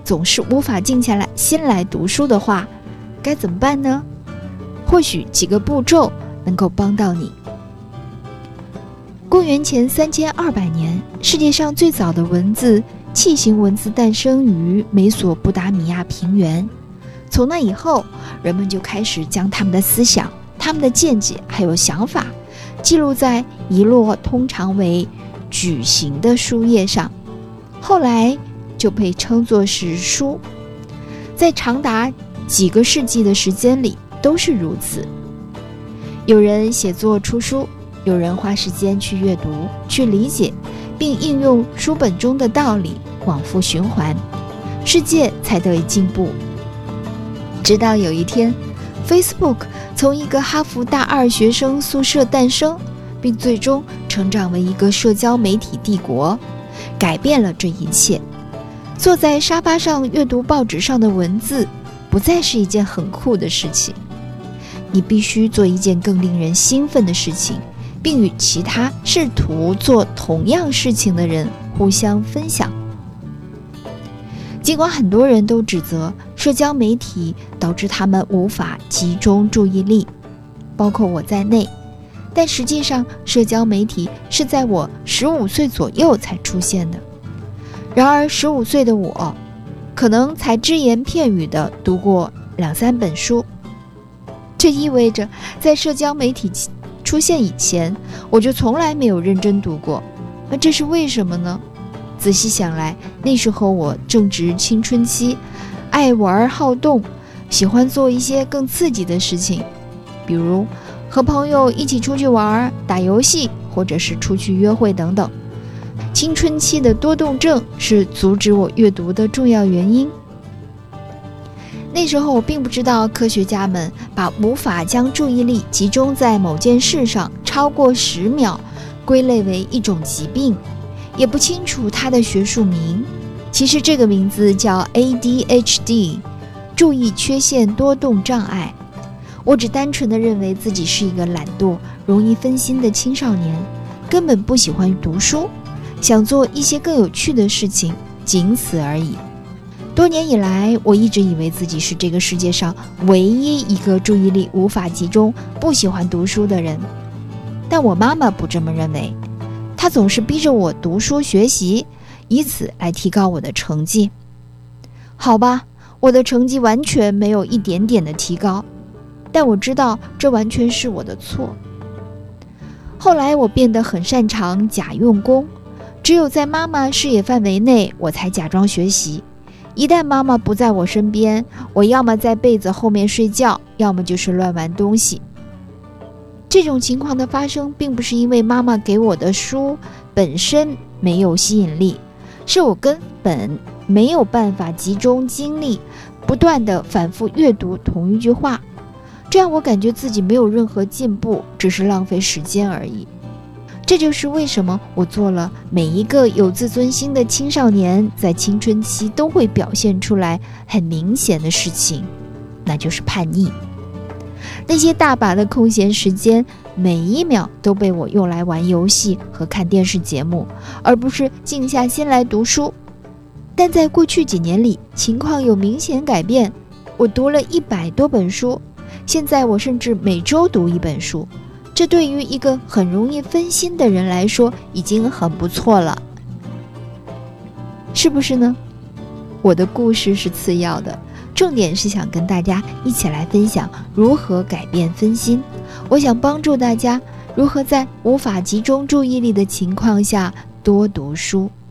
总是无法静下来心来读书的话，该怎么办呢？或许几个步骤能够帮到你。公元前3200年，世界上最早的器形文字诞生于美索不达米亚平原。从那以后，人们就开始将他们的思想、他们的见解还有想法记录在一摞通常为矩形的书页上，后来就被称作是书。在长达几个世纪的时间里都是如此。有人写作出书，有人花时间去阅读、去理解，并应用书本中的道理，往复循环，世界才得以进步。直到有一天， Facebook 从一个哈佛大2学生宿舍诞生，并最终成长为一个社交媒体帝国，改变了这一切。坐在沙发上阅读报纸上的文字，不再是一件很酷的事情。你必须做一件更令人兴奋的事情，并与其他试图做同样事情的人互相分享。尽管很多人都指责社交媒体导致他们无法集中注意力，包括我在内，但实际上社交媒体是在我15岁左右才出现的。然而15岁的我可能才只言片语地读过2-3本书，这意味着在社交媒体出现以前，我就从来没有认真读过。那这是为什么呢？仔细想来，那时候我正值青春期，爱玩好动，喜欢做一些更刺激的事情，比如和朋友一起出去玩、打游戏，或者是出去约会等等。青春期的多动症是阻止我阅读的重要原因。那时候我并不知道科学家们把无法将注意力集中在某件事上超过10秒归类为一种疾病，也不清楚它的学术名。其实这个名字叫 ADHD， 注意缺陷多动障碍。我只单纯地认为自己是一个懒惰、容易分心的青少年，根本不喜欢读书，想做一些更有趣的事情，仅此而已。多年以来，我一直以为自己是这个世界上唯一一个注意力无法集中、不喜欢读书的人。但我妈妈不这么认为，她总是逼着我读书学习，以此来提高我的成绩。好吧，我的成绩完全没有一点点的提高，但我知道这完全是我的错。后来我变得很擅长假用功，只有在妈妈视野范围内，我才假装学习。一旦妈妈不在我身边，我要么在被子后面睡觉，要么就是乱玩东西。这种情况的发生并不是因为妈妈给我的书本身没有吸引力，是我根本没有办法集中精力不断地反复阅读同一句话，这样我感觉自己没有任何进步，只是浪费时间而已。这就是为什么我做了每一个有自尊心的青少年在青春期都会表现出来很明显的事情，那就是叛逆。那些大把的空闲时间，每一秒都被我用来玩游戏和看电视节目，而不是静下心来读书。但在过去几年里，情况有明显改变，我读了100多本书，现在我甚至每周读1本书。这对于一个很容易分心的人来说已经很不错了，是不是呢？我的故事是次要的，重点是想跟大家一起来分享如何改变分心。我想帮助大家如何在无法集中注意力的情况下多读书。